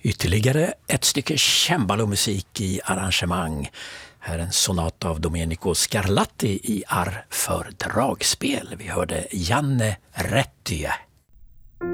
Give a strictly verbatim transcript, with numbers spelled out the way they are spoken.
Ytterligare ett stycke cembalomusik i arrangemang. Här en sonat av Domenico Scarlatti i arr för dragspel. Vi hörde Janne Rättyä.